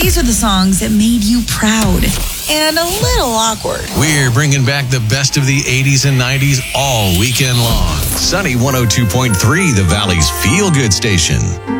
These are the songs that made you proud and a little awkward. We're bringing back the best of the 80s and 90s all weekend long. Sunny 102.3, the Valley's feel-good station.